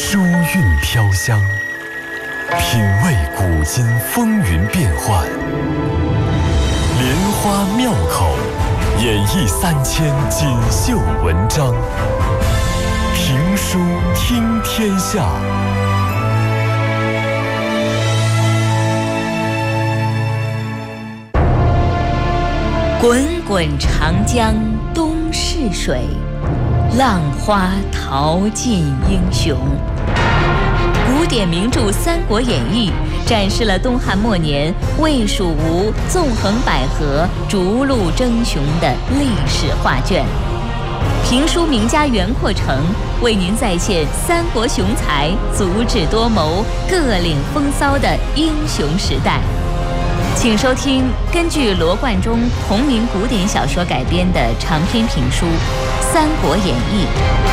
书韵飘香，品味古今风云变幻，莲花妙口，演绎3000锦绣文章。评书听天下。 滚滚长江东逝水，浪花淘尽英雄。古典名著《三国演义》展示了东汉末年魏蜀吴纵横捭阖、逐鹿争雄的历史画卷。评书名家袁阔成为您再现三国雄才足智多谋、各领风骚的英雄时代。请收听根据罗贯中同名古典小说改编的长篇评书《三国演义》。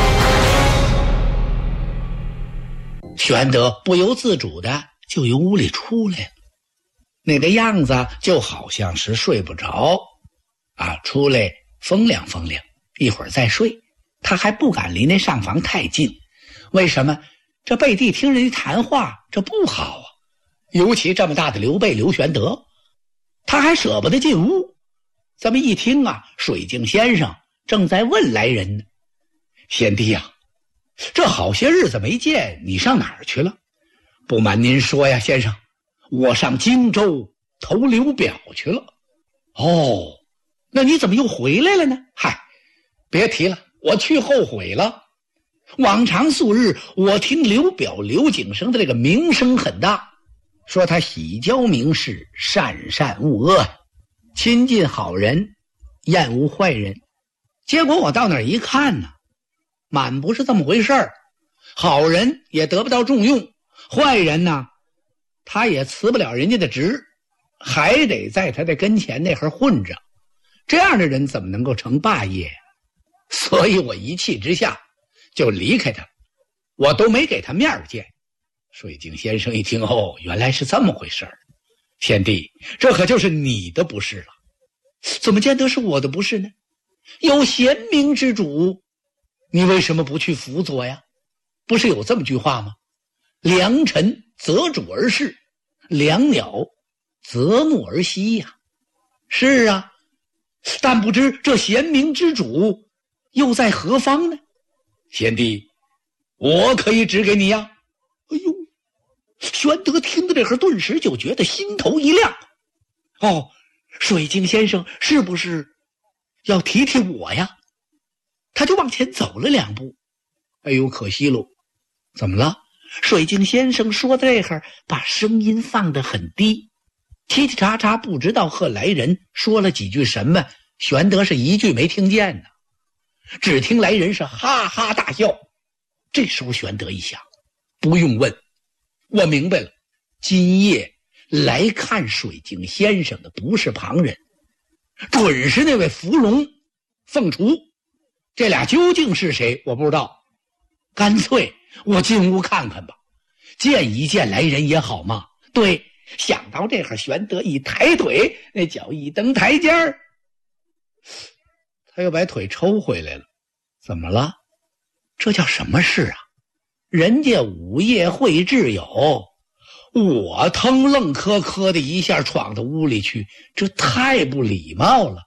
玄德不由自主的就由屋里出来了，那个样子就好像是睡不着出来风凉风凉，一会儿再睡。他还不敢离那上房太近，为什么？这背地听人家谈话，这不好啊。尤其这么大的刘备刘玄德，他还舍不得进屋。这么一听水镜先生正在问来人呢：“贤弟呀，这好些日子没见，你上哪儿去了？”“不瞒您说呀，先生，我上荆州投刘表去了。”“哦，那你怎么又回来了呢？”“嗨，别提了，我去后悔了。往常素日，我听刘表刘景升的这个名声很大，说他喜交名士，善恶恶，亲近好人，厌恶坏人。结果我到那儿一看呢，满不是这么回事儿。好人也得不到重用，坏人呢，他也辞不了人家的职，还得在他的跟前那会儿混着。这样的人怎么能够成霸业呀？所以我一气之下就离开他，我都没给他面见。”水镜先生一听，原来是这么回事儿。贤弟，这可就是你的不是了。怎么见得是我的不是呢？有贤明之主，你为什么不去辅佐呀？不是有这么句话吗？良臣择主而事，良鸟择木而栖呀。是啊，但不知这贤明之主又在何方呢？贤弟，我可以指给你呀。哎呦，玄德听到这会儿，顿时就觉得心头一亮。水镜先生是不是要提提我呀？他就往前走了2步。哎呦，可惜喽。怎么了？水镜先生说到这会儿，把声音放得很低，叽叽喳喳，不知道和来人说了几句什么，玄德是一句没听见呢。只听来人是哈哈大笑。这时候玄德一想，不用问，我明白了，今夜来看水镜先生的不是旁人，准是那位伏龙凤雏。这俩究竟是谁我不知道，干脆我进屋看看吧，见一见来人也好嘛。对，想到这会儿，玄德一抬腿，那脚一蹬台阶儿，他又把腿抽回来了。怎么了？这叫什么事啊？人家午夜会挚友，我腾愣磕磕的一下闯到屋里去，这太不礼貌了。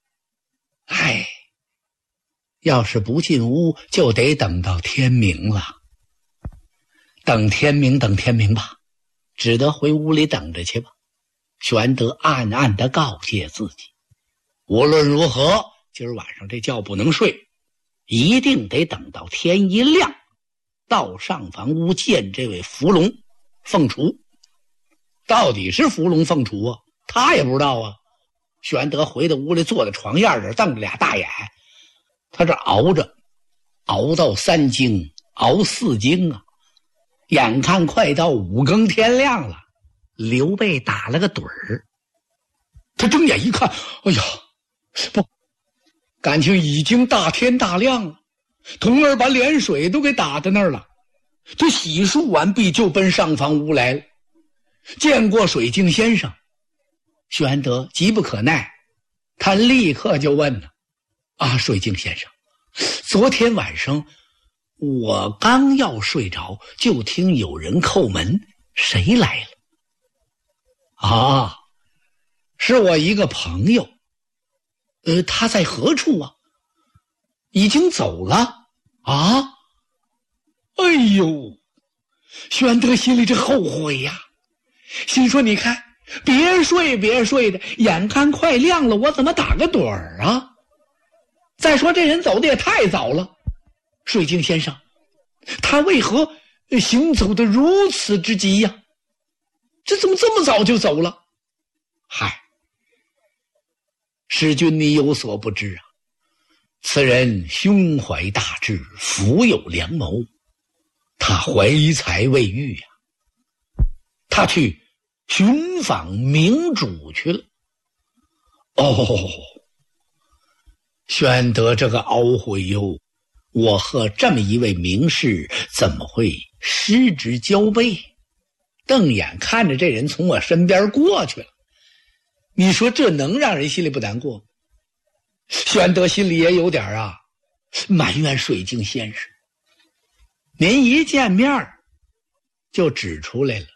要是不进屋，就得等到天明了。等天明吧，只得回屋里等着去吧。玄德暗暗地告诫自己，无论如何，今儿晚上这觉不能睡，一定得等到天一亮，到上房屋见这位伏龙凤雏。到底是伏龙凤雏啊，他也不知道啊。玄德回到屋里，坐在床沿这瞪着俩大眼，他这熬着，熬到3更，熬4更啊，眼看快到5更天亮了。刘备打了个盹儿，他睁眼一看，哎呀，不，感情已经大天大亮了，童儿把脸水都给打在那儿了。他洗漱完毕，就奔上房屋来了。见过水镜先生，玄德急不可耐，他立刻就问了：“水镜先生，昨天晚上我刚要睡着，就听有人叩门，谁来了？啊，是我一个朋友。他在何处啊？已经走了啊？哎呦，玄德心里这后悔呀，心说你看，别睡的，眼看快亮了，我怎么打个盹儿啊？再说这人走的也太早了，水镜先生，他为何行走的如此之急呀？这怎么这么早就走了？嗨，师君你有所不知啊，此人胸怀大志，腹有良谋，他怀才未育呀，他去寻访明主去了。哦，玄德这个懊悔哟，我和这么一位名士怎么会失之交臂？瞪眼看着这人从我身边过去了，你说这能让人心里不难过？玄德心里也有点埋怨水镜先生，您一见面就指出来了，